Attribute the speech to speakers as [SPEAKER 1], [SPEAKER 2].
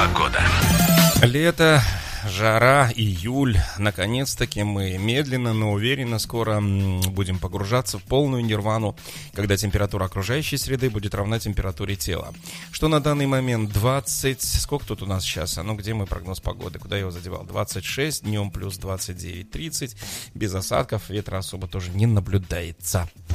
[SPEAKER 1] Лето, жара, июль. Наконец-таки мы медленно, но уверенно скоро будем погружаться в полную нирвану, когда температура окружающей среды будет равна температуре тела. Что на данный момент 20... Сколько тут у нас сейчас? А ну где мой прогноз погоды? Куда я его задевал? 26, днем плюс 29-30. Без осадков, ветра особо тоже не наблюдается.